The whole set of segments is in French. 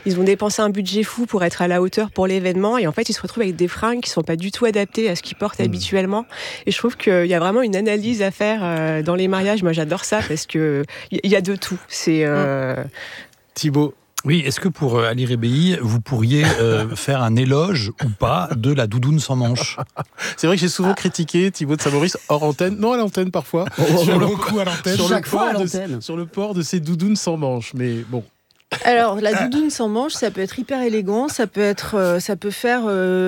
ils ont dépensé un budget fou pour être à la hauteur pour l'événement, et en fait ils se retrouvent avec des fringues qui sont pas du tout adaptées à ce qu'ils portent habituellement. Et je trouve qu'il y a vraiment une analyse à faire dans les mariages. Moi j'adore ça parce que il y a de tout. C'est Thibaut. Oui, est-ce que pour Ali Rebéi, vous pourriez faire un éloge ou pas de la doudoune sans manches? C'est vrai que j'ai souvent critiqué Thibaut de Saint-Maurice hors antenne, non à l'antenne parfois, Beaucoup à l'antenne. sur le port de ces doudounes sans manches, mais bon. Alors, la doudoune sans manches, ça peut être hyper élégant, ça peut faire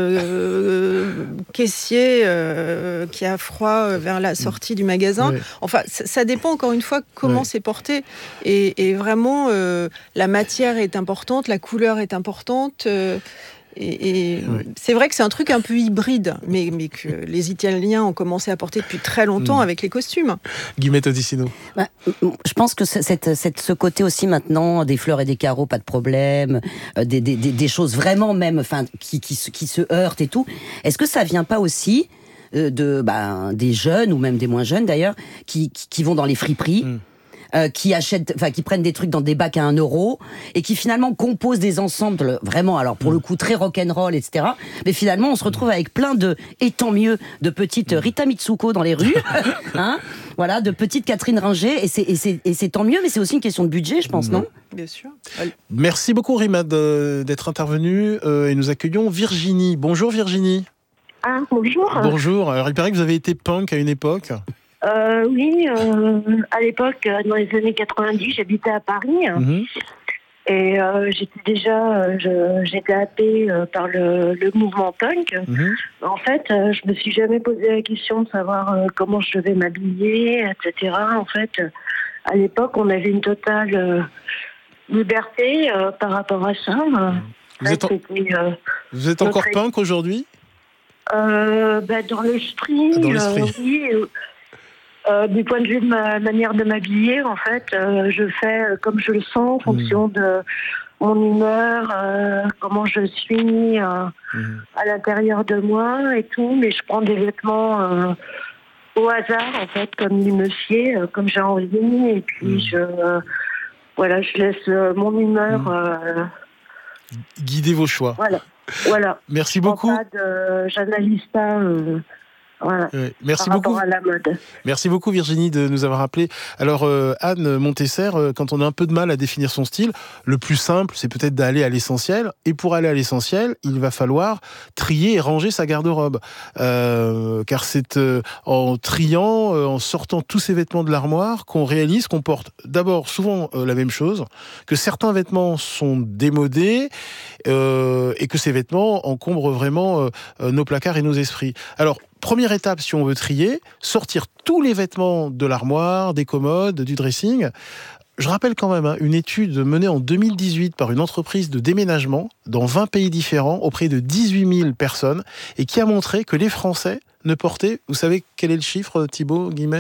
caissier qui a froid vers la sortie du magasin. Ouais. Enfin, ça dépend encore une fois comment c'est porté. Et vraiment, la matière est importante, la couleur est importante. C'est vrai que c'est un truc un peu hybride, mais que les Italiens ont commencé à porter depuis très longtemps avec les costumes. Guillemette Odissino. Je pense que ce côté aussi maintenant, des fleurs et des carreaux, pas de problème, des choses vraiment même, enfin, qui se heurtent et tout. Est-ce que ça vient pas aussi des jeunes, ou même des moins jeunes d'ailleurs, qui vont dans les friperies, qui prennent des trucs dans des bacs à 1 euro et qui finalement composent des ensembles vraiment, alors pour le coup très rock'n'roll, etc. Mais finalement on se retrouve avec plein et tant mieux, de petites Rita Mitsuko dans les rues, voilà, de petites Catherine Ringer, et c'est tant mieux, mais c'est aussi une question de budget, je pense, non ? Bien sûr. Merci beaucoup Rimad d'être intervenue, et nous accueillons Virginie. Bonjour Virginie. Ah, bonjour. Bonjour. Alors il paraît que vous avez été punk à une époque. Oui, à l'époque, dans les années 90, j'habitais à Paris. Et j'étais happée par le mouvement punk. En fait, je me suis jamais posé la question de savoir comment je devais m'habiller, etc. En fait, à l'époque, on avait une totale liberté par rapport à ça. Vous êtes encore punk aujourd'hui ? Dans l'esprit, oui. Du point de vue de ma manière de m'habiller, en fait, je fais comme je le sens en fonction de mon humeur, comment je suis à l'intérieur de moi et tout. Mais je prends des vêtements au hasard, en fait, comme du monsieur, comme j'ai envie. Et puis, je laisse mon humeur guider vos choix. Voilà. Merci beaucoup. J'analyse pas. Merci par beaucoup. rapport à la mode. Merci beaucoup Virginie de nous avoir appelé. Alors Anne Montesser, quand on a un peu de mal à définir son style, le plus simple c'est peut-être d'aller à l'essentiel, et pour aller à l'essentiel il va falloir trier et ranger sa garde-robe, car c'est en triant, en sortant tous ces vêtements de l'armoire qu'on réalise qu'on porte d'abord souvent la même chose, que certains vêtements sont démodés, et que ces vêtements encombrent vraiment nos placards et nos esprits. Alors première étape, si on veut trier, sortir tous les vêtements de l'armoire, des commodes, du dressing. Je rappelle quand même une étude menée en 2018 par une entreprise de déménagement dans 20 pays différents auprès de 18 000 personnes, et qui a montré que les Français ne portaient, vous savez quel est le chiffre, Thibaut, Guillemette ?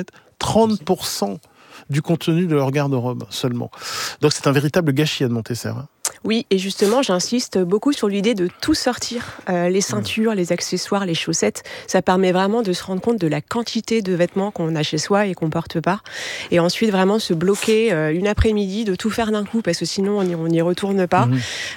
30% du contenu de leur garde-robe seulement. Donc c'est un véritable gâchis, Anne Montesser. Oui, et justement, j'insiste beaucoup sur l'idée de tout sortir. Les ceintures, les accessoires, les chaussettes, ça permet vraiment de se rendre compte de la quantité de vêtements qu'on a chez soi et qu'on porte pas. Et ensuite, vraiment se bloquer une après-midi, de tout faire d'un coup, parce que sinon, on n'y retourne pas.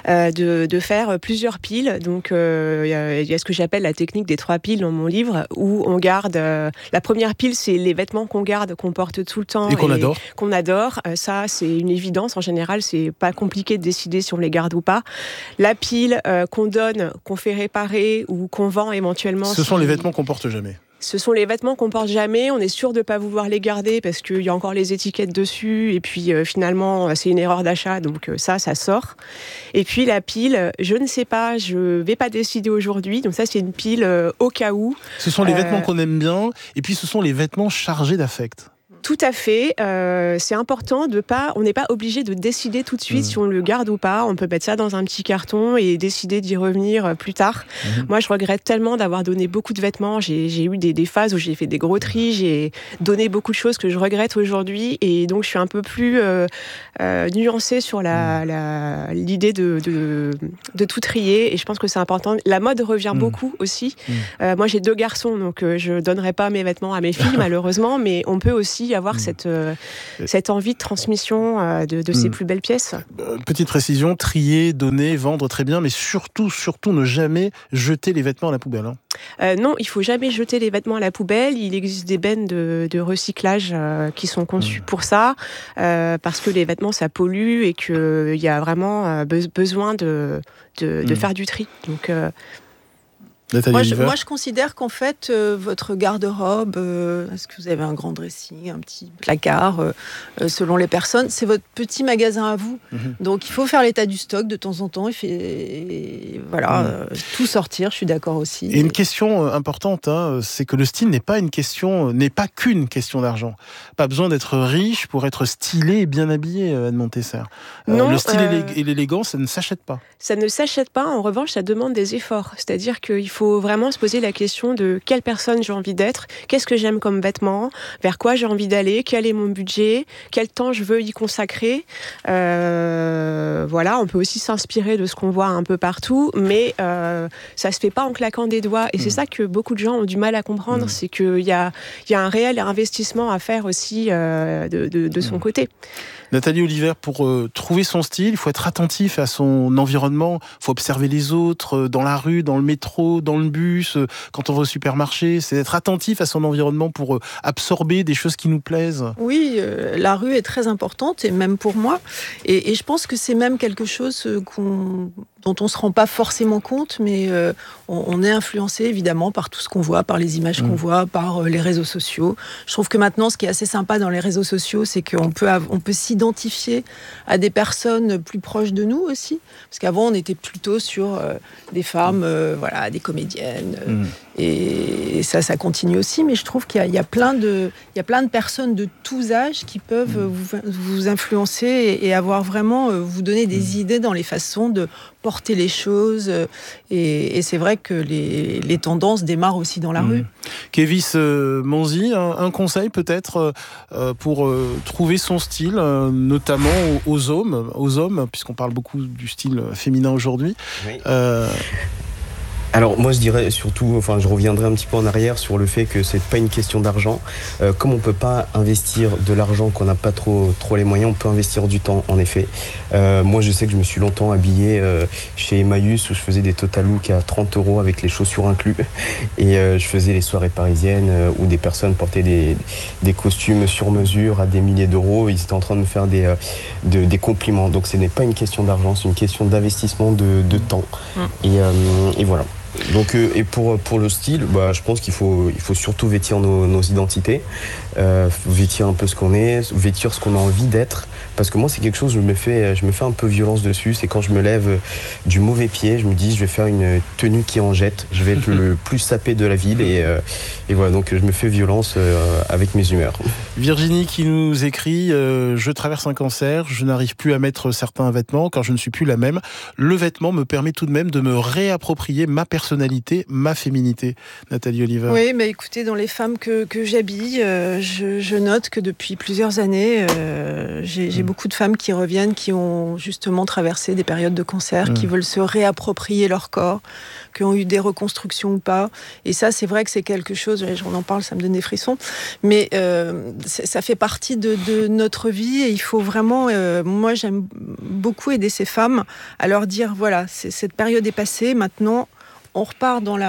De faire plusieurs piles. Donc, il y a ce que j'appelle la technique des 3 piles dans mon livre, où on garde... la première pile, c'est les vêtements qu'on garde, qu'on porte tout le temps. Et qu'on adore. Ça, c'est une évidence. En général, c'est pas compliqué de décider si on les garde ou pas. La pile qu'on donne, qu'on fait réparer ou qu'on vend éventuellement. Ce sont les vêtements qu'on porte jamais. Ce sont les vêtements qu'on porte jamais. On est sûr de ne pas vouloir les garder parce qu'il y a encore les étiquettes dessus. Et puis finalement, c'est une erreur d'achat. Donc ça sort. Et puis la pile, je ne sais pas, je ne vais pas décider aujourd'hui. Donc ça, c'est une pile au cas où. Ce sont les vêtements qu'on aime bien. Et puis ce sont les vêtements chargés d'affect. Tout à fait. C'est important on n'est pas obligé de décider tout de suite si on le garde ou pas. On peut mettre ça dans un petit carton et décider d'y revenir plus tard. Moi, je regrette tellement d'avoir donné beaucoup de vêtements. J'ai eu des phases où j'ai fait des gros tris. J'ai donné beaucoup de choses que je regrette aujourd'hui. Et donc, je suis un peu plus nuancée sur l'idée de tout trier. Et je pense que c'est important. La mode revient beaucoup aussi. Moi, j'ai 2 garçons, donc je donnerai pas mes vêtements à mes filles, malheureusement. Mais on peut aussi aussi avoir cette envie de transmission de ses plus belles pièces. Petite précision, trier, donner, vendre, très bien, mais surtout ne jamais jeter les vêtements à la poubelle. Non, il faut jamais jeter les vêtements à la poubelle. Il existe des bennes de recyclage qui sont conçues pour ça, parce que les vêtements ça pollue et qu'il y a vraiment besoin de faire du tri. Donc moi, je considère qu'en fait, votre garde-robe, est-ce que vous avez un grand dressing, un petit placard, selon les personnes, c'est votre petit magasin à vous. Donc, il faut faire l'état du stock de temps en temps tout sortir, je suis d'accord aussi. Et une question importante, c'est que le style n'est pas qu'une question d'argent. Pas besoin d'être riche pour être stylé et bien habillé, Anne Montesser. Le style et l'élégance, ça ne s'achète pas. Ça ne s'achète pas, en revanche, ça demande des efforts. C'est-à-dire qu'il faut vraiment se poser la question de quelle personne j'ai envie d'être, qu'est-ce que j'aime comme vêtements, vers quoi j'ai envie d'aller, quel est mon budget, quel temps je veux y consacrer. On peut aussi s'inspirer de ce qu'on voit un peu partout, mais ça se fait pas en claquant des doigts. Et c'est ça que beaucoup de gens ont du mal à comprendre, c'est qu'il y a un réel investissement à faire aussi de son côté. Nathalie Oliver, pour trouver son style, il faut être attentif à son environnement, il faut observer les autres dans la rue, dans le métro, dans le bus, quand on va au supermarché, c'est d'être attentif à son environnement pour absorber des choses qui nous plaisent. Oui, la rue est très importante, et même pour moi, et je pense que c'est même quelque chose dont on ne se rend pas forcément compte, mais on est influencé évidemment par tout ce qu'on voit, par les images qu'on voit, par les réseaux sociaux. Je trouve que maintenant, ce qui est assez sympa dans les réseaux sociaux, c'est qu'on peut s'identifier à des personnes plus proches de nous aussi. Parce qu'avant, on était plutôt sur des femmes, des comédiennes. Et ça continue aussi. Mais je trouve qu'il y a plein de personnes de tous âges qui peuvent vous influencer et avoir vraiment vous donner des idées dans les façons de porter les choses. Et c'est vrai que les tendances démarrent aussi dans la rue. Kévis Manzi, un conseil peut-être pour trouver son style, notamment aux hommes, puisqu'on parle beaucoup du style féminin aujourd'hui. Oui. Alors moi je dirais surtout, je reviendrai un petit peu en arrière sur le fait que c'est pas une question d'argent. Comme on peut pas investir de l'argent, qu'on n'a pas trop les moyens, on peut investir du temps en effet. Moi je sais que je me suis longtemps habillé chez Emmaüs où je faisais des total looks à 30 € avec les chaussures inclus. Et je faisais les soirées parisiennes où des personnes portaient des costumes sur mesure à des milliers d'euros. Ils étaient en train de me faire des compliments. Donc ce n'est pas une question d'argent, c'est une question d'investissement de temps. Et voilà. Donc et pour le style, je pense qu'il faut surtout vêtir nos identités, vêtir un peu ce qu'on est, vêtir ce qu'on a envie d'être. Parce que moi c'est quelque chose, je me fais un peu violence dessus. C'est quand je me lève du mauvais pied, je me dis je vais faire une tenue qui en jette, je vais être le plus sapé de la ville et voilà, donc je me fais violence avec mes humeurs. Virginie qui nous écrit je traverse un cancer, je n'arrive plus à mettre certains vêtements car je ne suis plus la même. Le vêtement me permet tout de même de me réapproprier ma personnalité, ma féminité. Nathalie Oliver. Oui, mais écoutez, dans les femmes que j'habille, je note que depuis plusieurs années, j'ai beaucoup de femmes qui reviennent, qui ont justement traversé des périodes de cancer, qui veulent se réapproprier leur corps, qui ont eu des reconstructions ou pas. Et ça, c'est vrai que c'est quelque chose, j'en en parle, ça me donne des frissons, mais ça fait partie de notre vie et il faut vraiment, moi j'aime beaucoup aider ces femmes à leur dire, voilà, cette période est passée, maintenant on repart dans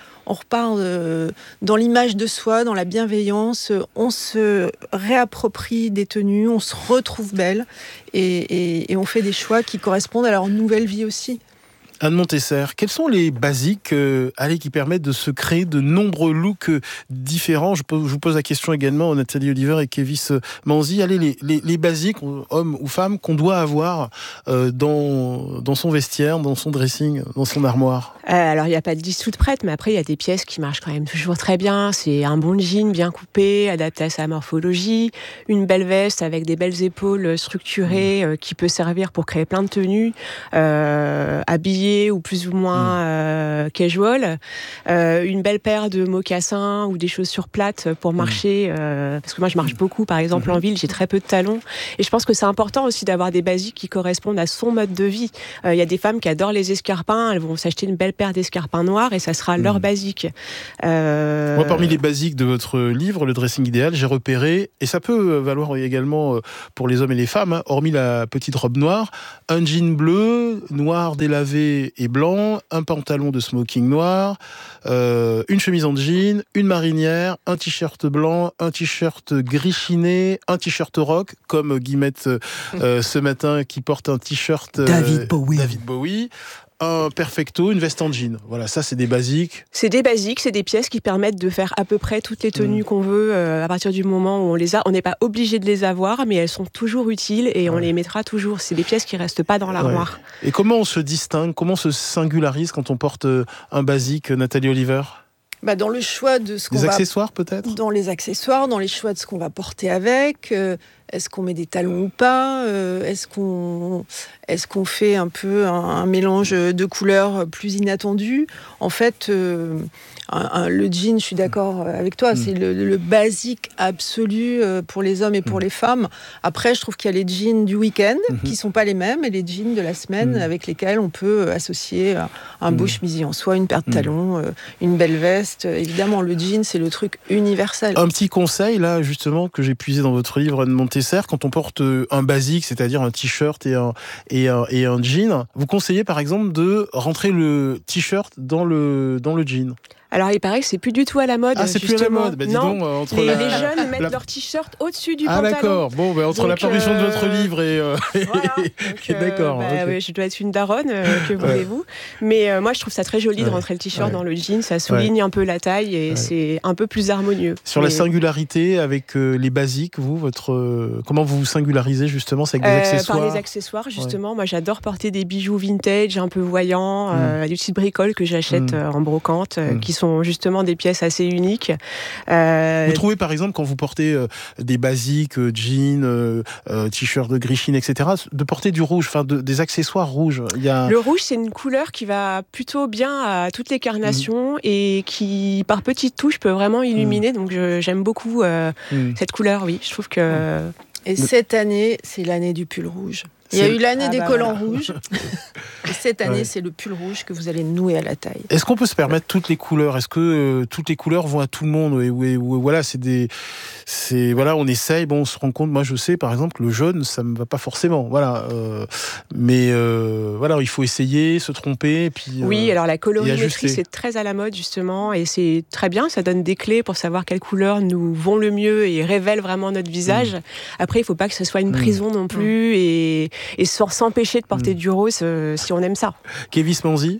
l'image de soi, dans la bienveillance, on se réapproprie des tenues, on se retrouve belle et on fait des choix qui correspondent à leur nouvelle vie aussi. Anne Montesser, quels sont les basiques qui permettent de se créer de nombreux looks différents? Je vous pose la question également, Nathalie Oliver et Kévis Manzi. Les basiques, hommes ou femmes, qu'on doit avoir dans son vestiaire, dans son dressing, dans son armoire. Alors, il n'y a pas de liste toute prête, mais après, il y a des pièces qui marchent quand même toujours très bien. C'est un bon jean bien coupé, adapté à sa morphologie, une belle veste avec des belles épaules structurées qui peut servir pour créer plein de tenues, habillé régulier ou plus ou moins casual, une belle paire de mocassins ou des chaussures plates pour marcher, parce que moi je marche beaucoup par exemple en ville, j'ai très peu de talons, et je pense que c'est important aussi d'avoir des basiques qui correspondent à son mode de vie. Il y a des femmes qui adorent les escarpins, elles vont s'acheter une belle paire d'escarpins noirs et ça sera leur basique. Moi, parmi les basiques de votre livre, Le dressing idéal, j'ai repéré, et ça peut valoir également pour les hommes et les femmes, hein, hormis la petite robe noire, un jean bleu, noir délavé et blanc, un pantalon de smoking noir, une chemise en jean, une marinière, un t-shirt blanc, un t-shirt gris chiné, un t-shirt rock, comme Guillemette ce matin qui porte un t-shirt David Bowie, un perfecto, une veste en jean. Voilà, ça c'est des basiques. C'est des basiques, c'est des pièces qui permettent de faire à peu près toutes les tenues qu'on veut à partir du moment où on les a. On n'est pas obligé de les avoir, mais elles sont toujours utiles et on les mettra toujours. C'est des pièces qui restent pas dans l'armoire. Ouais. Et comment on se distingue, comment on se singularise quand on porte un basique, Nathalie Oliver ? Dans le choix de ce qu'on va... Des accessoires peut-être ? Dans les accessoires, dans les choix de ce qu'on va porter avec. Est-ce qu'on met des talons ou pas ? Est-ce qu'on fait un peu un mélange de couleurs plus inattendu ? En fait, le jean, je suis d'accord avec toi, c'est le basique absolu pour les hommes et pour les femmes. Après, je trouve qu'il y a les jeans du week-end qui sont pas les mêmes et les jeans de la semaine avec lesquels on peut associer un beau chemisier en soie, une paire de talons, une belle veste. Évidemment, le jean, c'est le truc universel. Un petit conseil, là, justement, que j'ai puisé dans votre livre, Anne Montesser, quand on porte un basique, c'est-à-dire un t-shirt et un jean, vous conseillez, par exemple, de rentrer le t-shirt dans le jean. Alors, il paraît que c'est plus du tout à la mode. Ah, c'est justement. plus à la mode. Dis non, donc, entre les jeunes mettent leur t-shirt au-dessus du pantalon. Ah, d'accord. Bon, entre la parution de votre livre et... Voilà. Donc, d'accord. Okay. Oui, je dois être une daronne, que voulez-vous. Mais moi, je trouve ça très joli de rentrer le t-shirt dans le jean. Ça souligne un peu la taille et c'est un peu plus harmonieux. Sur la singularité avec les basiques, comment vous vous singularisez justement? C'est avec des accessoires? Par les accessoires, justement. Moi, j'adore porter des bijoux vintage, un peu voyants, des petites bricoles que j'achète en brocante, qui sont justement des pièces assez uniques. Vous trouvez par exemple quand vous portez des basiques, jeans, t-shirts de gris chine, etc., de porter du rouge, des accessoires rouges. Le rouge, c'est une couleur qui va plutôt bien à toutes les carnations et qui, par petites touches, peut vraiment illuminer. Donc j'aime beaucoup cette couleur, oui. Je trouve que... Et cette année, c'est l'année du pull rouge. Il y a eu l'année des collants rouges. Et cette année, c'est le pull rouge que vous allez nouer à la taille. Est-ce qu'on peut se permettre toutes les couleurs? Est-ce que toutes les couleurs vont à tout le monde? Voilà, voilà, on essaye, on se rend compte. Moi, je sais, par exemple, le jaune, ça me va pas forcément. Voilà, mais voilà, il faut essayer, se tromper, et puis. Oui, alors la colorimétrie, c'est très à la mode justement, et c'est très bien. Ça donne des clés pour savoir quelles couleurs nous vont le mieux et révèlent vraiment notre visage. Après, il faut pas que ce soit une prison non plus, et sans s'empêcher de porter du rose si on aime ça. Kévis Manzi?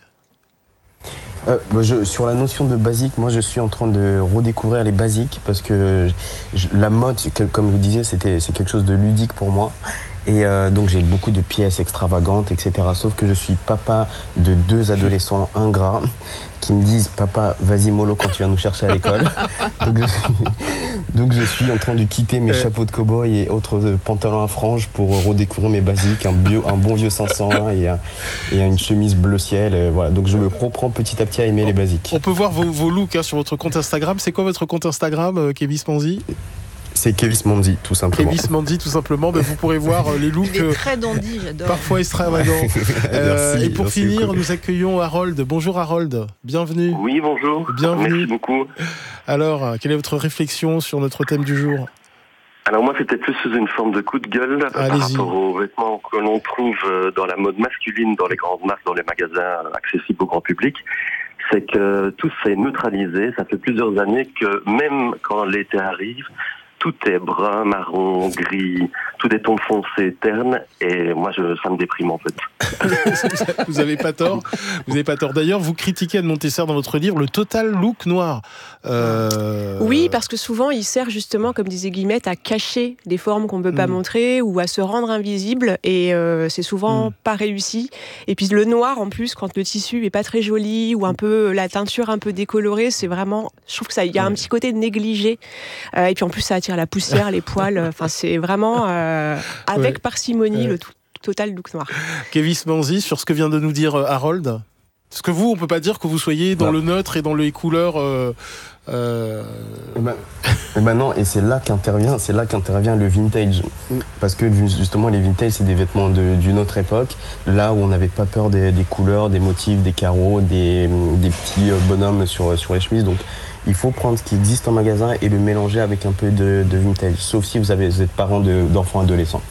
Sur la notion de basique, moi je suis en train de redécouvrir les basiques parce que la mode, comme je vous disais, c'est quelque chose de ludique pour moi. Et donc j'ai beaucoup de pièces extravagantes, etc. Sauf que je suis papa de 2 adolescents ingrats qui me disent « Papa, vas-y mollo quand tu viens nous chercher à l'école ». Donc je suis en train de quitter mes chapeaux de cow-boy et autres pantalons à franges pour redécouvrir mes basiques, un bon vieux 500 et une chemise bleu ciel. Voilà. Donc je me reprends petit à petit à aimer les basiques. On peut voir vos looks sur votre compte Instagram. C'est quoi votre compte Instagram, Kévis Manzi? C'est Kévis Manzi, tout simplement. Kévis Manzi, tout simplement. Vous pourrez voir les looks. Il est très dandy, j'adore. Parfois extravagants. Merci, et pour finir, nous accueillons Harold. Bonjour Harold, bienvenue. Oui, bonjour. Bienvenue. Merci beaucoup. Alors, quelle est votre réflexion sur notre thème du jour? Alors moi, c'était plus sous une forme de coup de gueule par rapport aux vêtements que l'on trouve dans la mode masculine, dans les grandes marques, dans les magasins accessibles au grand public. C'est que tout s'est neutralisé. Ça fait plusieurs années que même quand l'été arrive, tout est brun, marron, gris, tout est tons foncés, ternes, et moi, ça me déprime en fait. Vous n'avez pas tort. Vous n'avez pas tort. D'ailleurs, vous critiquez Anne Montesser dans votre livre le total look noir. Oui, parce que souvent, il sert justement, comme disait Guillemette, à cacher des formes qu'on ne peut pas montrer ou à se rendre invisible, et c'est souvent pas réussi. Et puis le noir, en plus, quand le tissu est pas très joli ou un peu la teinture un peu décolorée, c'est vraiment, je trouve que ça, il y a un petit côté négligé. Et puis en plus, ça attire la poussière, les poils. Enfin, c'est vraiment avec parcimonie le tout. total look noir. Kevin Manzi, sur ce que vient de nous dire Harold. Parce que vous, on peut pas dire que vous soyez dans le neutre et dans les couleurs. Non, et c'est là qu'intervient le vintage. Parce que justement, les vintage, c'est des vêtements d'une autre époque, là où on n'avait pas peur des couleurs, des motifs, des carreaux, des petits bonhommes sur les chemises. Donc, il faut prendre ce qui existe en magasin et le mélanger avec un peu de vintage. Sauf si vous êtes parent d'enfants adolescents.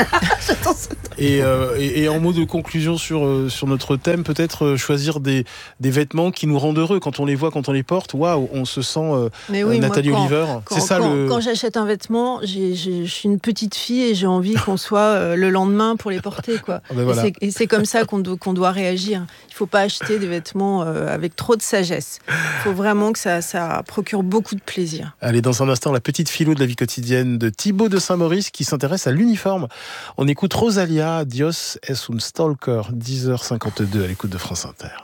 Et en mot de conclusion sur notre thème, peut-être choisir des vêtements qui nous rendent heureux quand on les voit, quand on les porte. Waouh, on se sent Nathalie Oliver. Quand j'achète un vêtement, je suis une petite fille et j'ai envie qu'on soit le lendemain pour les porter, quoi. Voilà. Et c'est comme ça qu'on doit réagir. Il faut pas acheter des vêtements avec trop de sagesse. Il faut vraiment que ça procure beaucoup de plaisir. Allez, dans un instant, la petite philo de la vie quotidienne de Thibaut de Saint-Maurice qui s'intéresse à l'uniforme. On écoute Rosalia, Dios es un stalker, 10h52 à l'écoute de France Inter.